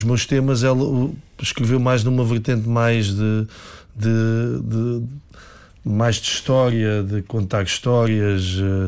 meus temas ela escreveu mais numa vertente mais de mais de história, de contar histórias,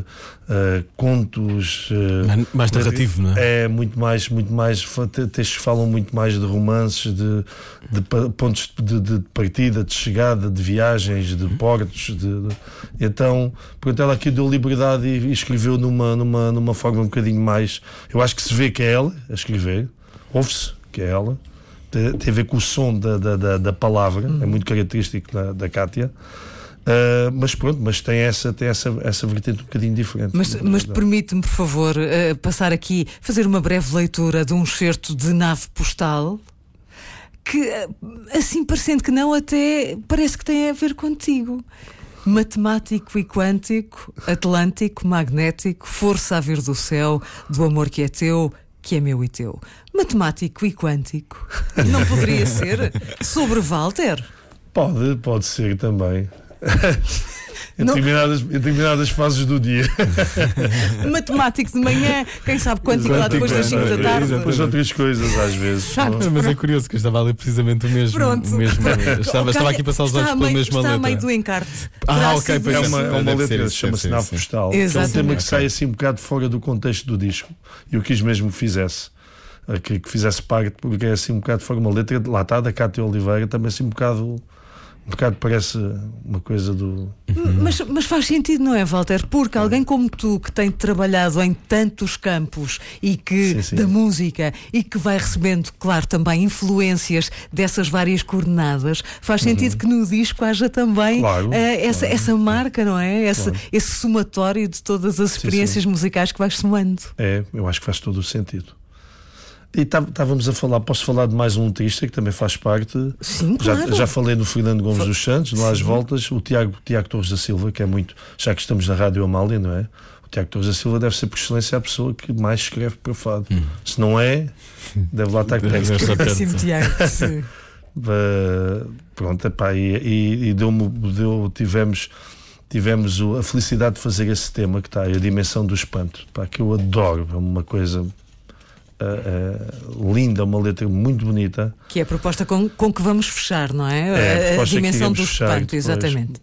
contos, mais narrativo, não é? É muito mais textos que falam muito mais de romances, de pontos de partida, de chegada, de viagens, de portos, então, portanto, ela aqui deu liberdade e escreveu numa forma um bocadinho mais, eu acho que se vê que é ela a escrever, ouve-se que é ela, tem a ver com o som da palavra, é muito característico da Cátia. Mas pronto, mas tem essa vertente um bocadinho diferente. Mas permite-me, por favor, passar aqui, fazer uma breve leitura de um excerto de Nave Postal que, assim parecendo que não, até parece que tem a ver contigo. Matemático e quântico, atlântico, magnético, força a vir do céu, do amor que é teu, que é meu e teu. Matemático e quântico. Não poderia ser sobre Walter? Pode ser também. Em determinadas fases do dia. Matemático de manhã, quem sabe quântico lá depois das 5 da tarde. Depois outras coisas às vezes. Mas é curioso que eu estava a ler precisamente o mesmo. Estava aqui a passar os olhos pela mesma letra. Está a meio do encarte. Ok, é uma letra que chama-se Nave Postal. É um tema que sai assim um bocado fora do contexto do disco. E eu quis mesmo que fizesse. Que fizesse parte, porque é assim um bocado fora uma letra. Lá está, da Cátia Oliveira, também assim um bocado parece uma coisa do... Mas faz sentido, não é, Walter? Porque alguém como tu, que tem trabalhado em tantos campos e que sim. da música e que vai recebendo, claro, também influências dessas várias coordenadas, faz sentido que no disco haja também essa marca, não é? Esse somatório de todas as experiências musicais que vais somando. Eu acho que faz todo o sentido. E estávamos a falar, posso falar de mais um letrista que também faz parte. Sim, claro. Já falei no Fernando Gomes dos Santos, no Às Voltas, o Tiago Torres da Silva, que é muito, já que estamos na Rádio Amália, não é? O Tiago Torres da Silva deve ser por excelência a pessoa que mais escreve para fado. Se não é, deve lá estar perto. Sim, Tiago. Pronto, e tivemos a felicidade de fazer esse tema que está aí, a dimensão do espanto, que eu adoro, é uma coisa... linda, uma letra muito bonita. Que é a proposta com que vamos fechar, não é? A dimensão do espanto, exatamente.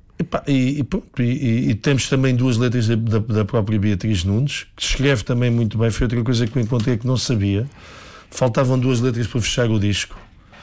E temos também duas letras da própria Beatriz Nunes, que escreve também muito bem. Foi outra coisa que eu encontrei que não sabia. Faltavam duas letras para fechar o disco.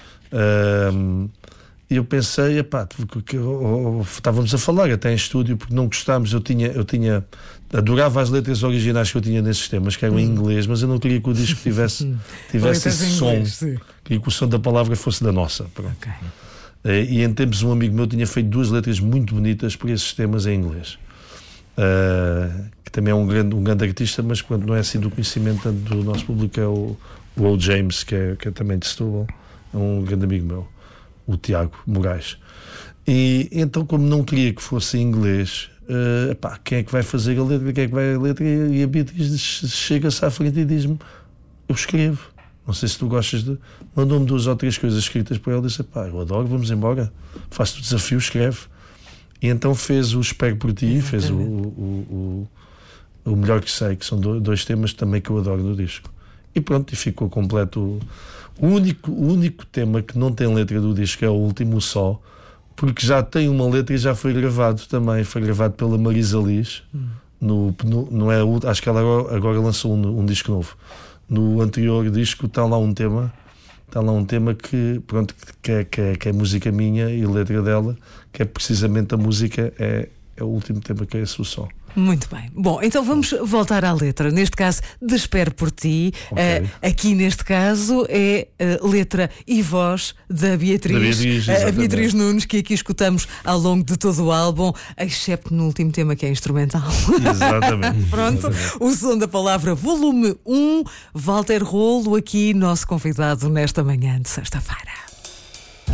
E eu pensei, estávamos a falar até em estúdio, porque não gostámos. Eu adorava as letras originais que eu tinha nesses temas, que eram em inglês, mas eu não queria que o disco tivesse esse som, queria que o som da palavra fosse da nossa. Okay. E em tempos um amigo meu tinha feito duas letras muito bonitas para esses temas em inglês, que também é um grande artista, mas quando não é assim do conhecimento do nosso público, é o O. James, que é também de Setúbal, é um grande amigo meu, o Tiago Moraes. E então, como não queria que fosse em inglês, quem é que vai fazer a letra? Quem é que vai a letra? E a Beatriz chega-se à frente e diz-me: eu escrevo. Não sei se tu gostas de... Mandou-me 2 ou 3 coisas escritas para ela e disse: eu adoro, vamos embora. Faço-te o desafio, escreve. E então fez o Espero por Ti, fez o Melhor que Sei, que são 2 temas também que eu adoro no disco. E pronto, e ficou completo. O único tema que não tem letra do disco é o último, o Só, porque já tem uma letra e já foi gravado também. Foi gravado pela Marisa Liz. Não é, acho que ela agora lançou um disco novo. No anterior disco está lá um tema que, pronto, que é música minha e letra dela, que é precisamente a música, é o último tema, que é esse, o Só. Muito bem. Bom, então vamos voltar à letra. Neste caso, de Espero por Ti. Aqui neste caso é letra e voz da Beatriz. A Beatriz Nunes, que aqui escutamos ao longo de todo o álbum, excepto no último tema, que é instrumental. Exatamente. Pronto. Exatamente. O Som da Palavra, volume 1. Walter Rolo, aqui nosso convidado nesta manhã de sexta-feira.